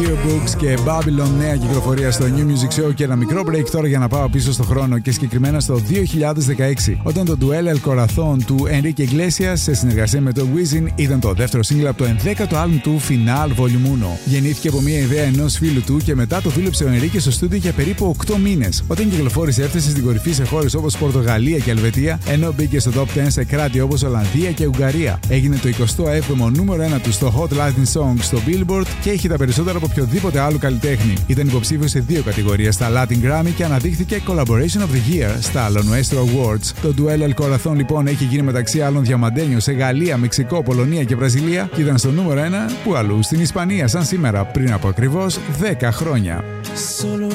Audiobooks και Babylon, νέα κυκλοφορία στο New Music Show. Και ένα μικρό break τώρα για να πάω πίσω στο χρόνο και συγκεκριμένα στο 2016, όταν το Duele El Corazón του Enrique Iglesias σε συνεργασία με το Wisin ήταν το δεύτερο single από το 11ο άλμπουμ του Final Volume 1. Γεννήθηκε από μια ιδέα ενός φίλου του και μετά το δούλεψε ο Enrique στο στούντιο για περίπου 8 μήνες. Όταν κυκλοφόρησε, έφτασε στην κορυφή σε χώρες όπως Πορτογαλία και Ελβετία, ενώ μπήκε στο top 10 σε κράτη όπως Ολλανδία και Ουγγαρία. Έγινε το 27ο νούμερο 1 του στο Hot Latin Songs στο Billboard και είχε τα περισσότερα από οποιοδήποτε άλλο καλλιτέχνη. Ήταν υποψήφιο σε 2 κατηγορίες στα Latin Grammy και αναδείχθηκε Collaboration of the Year στα Lo Nuestro Awards. Το Duele El Corazón λοιπόν έχει γίνει μεταξύ άλλων διαμαντένιο σε Γαλλία, Μεξικό, Πολωνία και Βραζιλία και ήταν στο νούμερο 1 που αλλού στην Ισπανία σαν σήμερα πριν από ακριβώς 10 χρόνια.